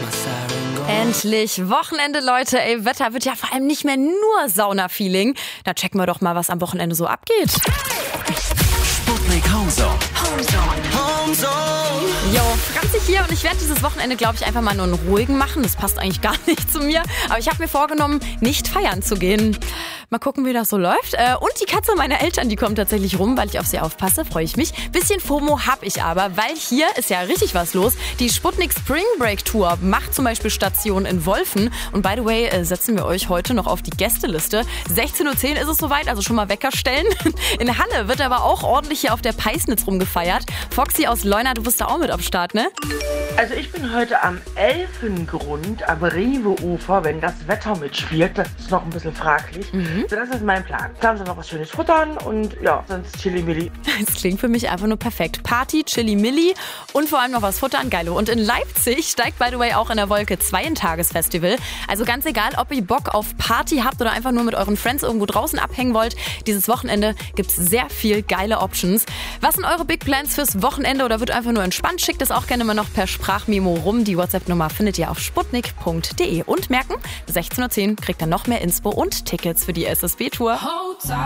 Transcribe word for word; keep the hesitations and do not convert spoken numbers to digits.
Endlich Wochenende, Leute. Ey, Wetter wird ja vor allem nicht mehr nur Sauna-Feeling. Da checken wir doch mal, was am Wochenende so abgeht. Sputnik Homezone. Jo, Franzi hier und ich werde dieses Wochenende, glaube ich, einfach mal nur einen ruhigen machen. Das passt eigentlich gar nicht zu mir. Aber ich habe mir vorgenommen, nicht feiern zu gehen. Mal gucken, wie das so läuft. Und die Katze meiner Eltern, die kommt tatsächlich rum, weil ich auf sie aufpasse. Freue ich mich. Bisschen FOMO habe ich aber, weil hier ist ja richtig was los. Die Sputnik Spring Break Tour macht zum Beispiel Station in Wolfen. Und by the way, setzen wir euch heute noch auf die Gästeliste. sechzehn Uhr zehn ist es soweit, also schon mal Wecker stellen. In Halle wird aber auch ordentlich hier auf der Peisnitz rumgefeiert. Foxy aus Leuna, du bist da auch mit am Start, ne? Also ich bin heute am Elfengrund am Rewe-Ufer, wenn das Wetter mitspielt. Das ist noch ein bisschen fraglich. Mhm. So, das ist mein Plan. Da haben sie noch was Schönes futtern und ja, sonst Chili-Milli. Das klingt für mich einfach nur perfekt. Party, Chili-Milli und vor allem noch was futtern, geilo. Und in Leipzig steigt, by the way, auch in der Wolke zwei ein Tagesfestival. Also ganz egal, ob ihr Bock auf Party habt oder einfach nur mit euren Friends irgendwo draußen abhängen wollt. Dieses Wochenende gibt's sehr viel geile Options. Was sind eure Big Plans fürs Wochenende oder wird einfach nur entspannt? Schickt es auch gerne mal noch per Sprachmemo rum. Die WhatsApp-Nummer findet ihr auf sputnik punkt de. Und merken, sechzehn Uhr zehn kriegt ihr noch mehr Inspo und Tickets für die S S B-Tour.